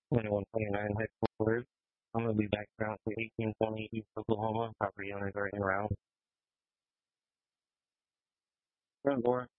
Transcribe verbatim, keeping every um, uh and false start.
twenty-one twenty-nine headquarters. I'm going to be back down to eighteen twenty East Oklahoma. Property owners are in round. Front door.